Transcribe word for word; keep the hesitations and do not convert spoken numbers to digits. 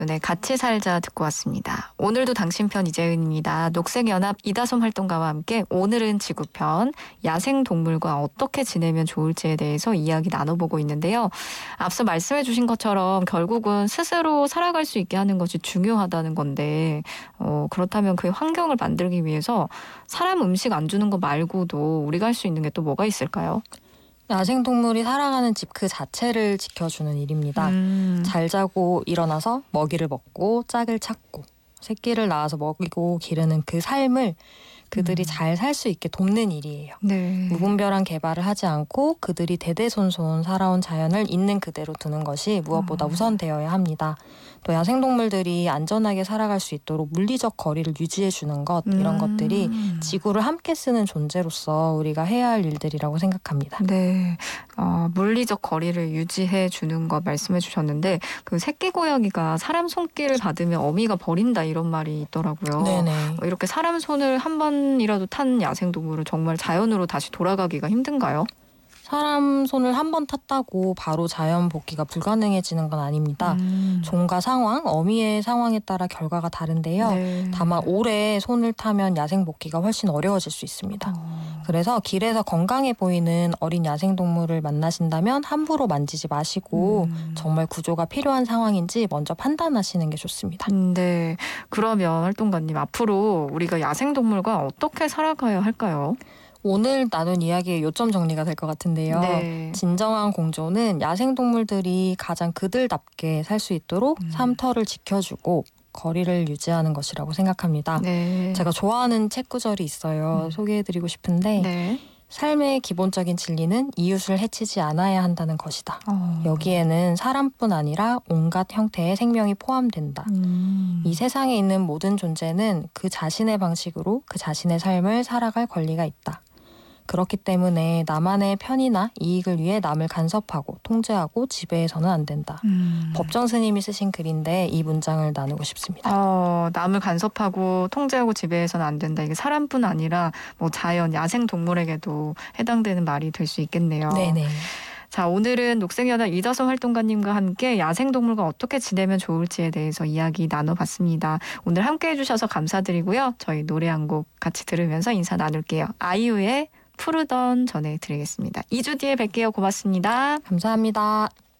네, 같이 살자 듣고 왔습니다. 오늘도 당신 편 이재은입니다. 녹색연합 이다솜 활동가와 함께 오늘은 지구편 야생동물과 어떻게 지내면 좋을지에 대해서 이야기 나눠보고 있는데요. 앞서 말씀해 주신 것처럼 결국은 스스로 살아갈 수 있게 하는 것이 중요하다는 건데 어, 그렇다면 그 환경을 만들기 위해서 사람 음식 안 주는 거 말고도 우리가 할 수 있는 게 또 뭐가 있을까요? 야생동물이 살아가는 집 그 자체를 지켜주는 일입니다. 음. 잘 자고 일어나서 먹이를 먹고 짝을 찾고 새끼를 낳아서 먹이고 기르는 그 삶을 그들이 음. 잘 살 수 있게 돕는 일이에요. 네. 무분별한 개발을 하지 않고 그들이 대대손손 살아온 자연을 있는 그대로 두는 것이 무엇보다 어. 우선되어야 합니다. 또 야생동물들이 안전하게 살아갈 수 있도록 물리적 거리를 유지해주는 것, 이런 음. 것들이 지구를 함께 쓰는 존재로서 우리가 해야 할 일들이라고 생각합니다. 네, 어, 물리적 거리를 유지해 주는 것 말씀해 주셨는데 그 새끼 고양이가 사람 손길을 받으면 어미가 버린다 이런 말이 있더라고요. 네네. 어, 이렇게 사람 손을 한 번이라도 탄 야생동물은 정말 자연으로 다시 돌아가기가 힘든가요? 사람 손을 한 번 탔다고 바로 자연 복귀가 불가능해지는 건 아닙니다. 음. 종과 상황, 어미의 상황에 따라 결과가 다른데요. 네. 다만 오래 손을 타면 야생 복귀가 훨씬 어려워질 수 있습니다. 어. 그래서 길에서 건강해 보이는 어린 야생동물을 만나신다면 함부로 만지지 마시고 음. 정말 구조가 필요한 상황인지 먼저 판단하시는 게 좋습니다. 네, 그러면 활동가님 앞으로 우리가 야생동물과 어떻게 살아가야 할까요? 오늘 나눈 이야기의 요점 정리가 될 것 같은데요. 네. 진정한 공존은 야생동물들이 가장 그들답게 살 수 있도록 음. 삶터를 지켜주고 거리를 유지하는 것이라고 생각합니다. 네. 제가 좋아하는 책 구절이 있어요. 음. 소개해드리고 싶은데 네. 삶의 기본적인 진리는 이웃을 해치지 않아야 한다는 것이다. 어. 여기에는 사람뿐 아니라 온갖 형태의 생명이 포함된다. 음. 이 세상에 있는 모든 존재는 그 자신의 방식으로 그 자신의 삶을 살아갈 권리가 있다. 그렇기 때문에 나만의 편의나 이익을 위해 남을 간섭하고 통제하고 지배해서는 안 된다. 음. 법정 스님이 쓰신 글인데 이 문장을 나누고 싶습니다. 어, 남을 간섭하고 통제하고 지배해서는 안 된다. 이게 사람뿐 아니라 뭐 자연, 야생 동물에게도 해당되는 말이 될 수 있겠네요. 네네. 자, 오늘은 녹색연합 이다솜 활동가님과 함께 야생동물과 어떻게 지내면 좋을지에 대해서 이야기 나눠봤습니다. 오늘 함께해 주셔서 감사드리고요. 저희 노래 한 곡 같이 들으면서 인사 나눌게요. 아이유의 푸르던 전해드리겠습니다. 이 주 뒤에 뵐게요. 고맙습니다. 감사합니다.